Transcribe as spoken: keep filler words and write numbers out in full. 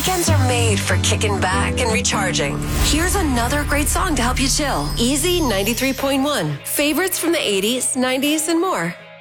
Weekends are made for kicking back and recharging. Here's another great song to help you chill. Easy ninety-three point one. Favorites from the eighties, nineties, and more.